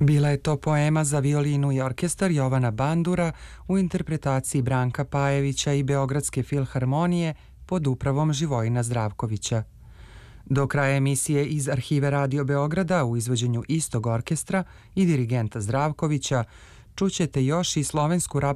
Bila je to poema za violinu i orkestar Jovana Bandura u interpretaciji Branka Pajevića i Beogradske filharmonije pod upravom Živojina Zdravkovića. Do kraja emisije iz arhive Radio Beograda u izvođenju istog orkestra i dirigenta Zdravkovića čućete još i slovensku